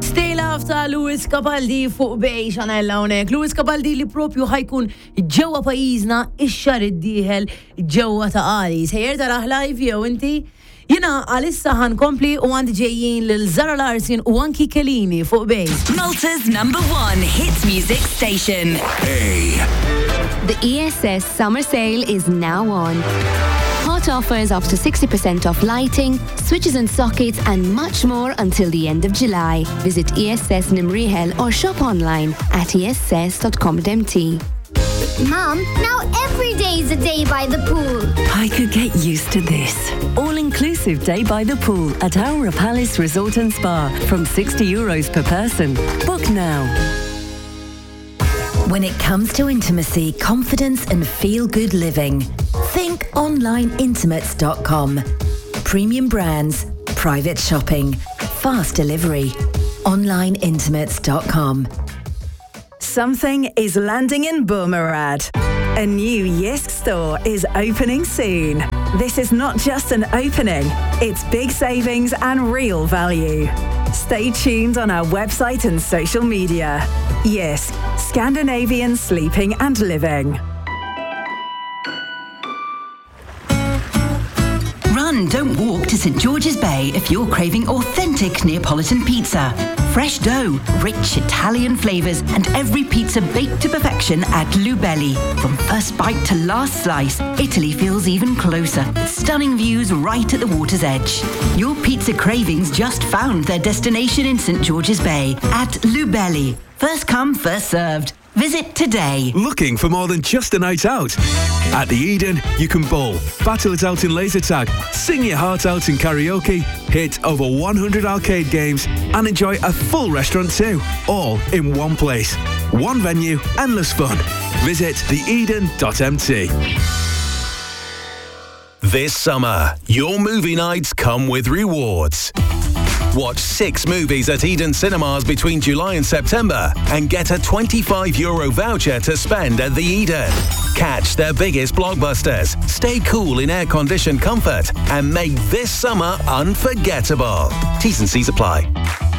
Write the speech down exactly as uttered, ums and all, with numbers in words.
Stay Love ta' Lewis Capaldi fuq bej xanella hawnhekk. Lewis Capaldi li propju ħajkun ġewwa pajjiżna ix-xahar id-dieħel ġewwa ta' Qali. Sejjer taraħ live jew inti? Jiena għalissa ħankompli u għandi ġejjin lil Zara Larsson u anki Kellini fuq bej. Malta's number one hits music station. A. The E S S summer sale is now on. Hot offers up to sixty percent off lighting, switches and sockets and much more until the end of July. Visit E S S Nimrihel or shop online at e s s dot com dot m t. Mum, now every day is a day by the pool. I could get used to this. All-inclusive day by the pool at Aura Palace Resort and Spa from sixty euros per person. Book now. When it comes to intimacy, confidence and feel-good living, think online intimates dot com. Premium brands, private shopping, fast delivery. online intimates dot com. Something is landing in Boomerad. A new Yisk store is opening soon. This is not just an opening, it's big savings and real value. Stay tuned on our website and social media. Yisk, Scandinavian sleeping and living. Run, don't walk to St George's Bay if you're craving authentic Neapolitan pizza. Fresh dough, rich Italian flavours, and every pizza baked to perfection at Lubelli. From first bite to last slice, Italy feels even closer. Stunning views right at the water's edge. Your pizza cravings just found their destination in St George's Bay at Lubelli. First come, first served. Visit today. Looking for more than just a night out? At the Eden, you can bowl, battle it out in laser tag, sing your heart out in karaoke, hit over one hundred arcade games, and enjoy a full restaurant too, all in one place. One venue, endless fun. Visit the eden dot m t. This summer, your movie nights come with rewards. Watch six movies at Eden Cinemas between July and September and get a twenty-five euro voucher to spend at the Eden. Catch their biggest blockbusters, stay cool in air-conditioned comfort, and make this summer unforgettable. T's and C's apply.